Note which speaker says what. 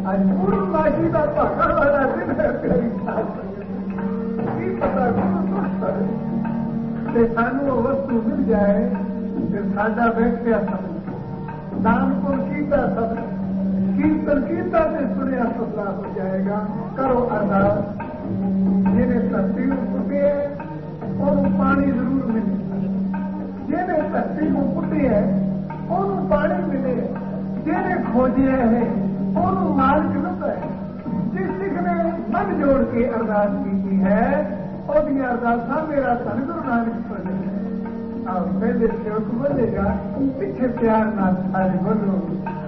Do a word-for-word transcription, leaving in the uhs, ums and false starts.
Speaker 1: आज पूर्णमासी का भागा वाला दिन है तेरी साथ की पता कि सानू वस्तु मिल जाए फिर सादा बैठा सब दान को कीता सब कीर्तन कीता से सुनिया सपना हो जाएगा। करो अरदास जिन्हें धरती को फुटे है और पानी जरूर मिले, जिन्हें धरती को फुटे है और पानी मिले, जिन्हें खोजे है और मार्ग मिलता है। जिस सिख ने मन जोड़ के अरदास की है और ये अरदासा मेरा धन गुरु नानक पर है। अब पहले सेवक बोलेगा पीछे प्यार ना सारे बोलो।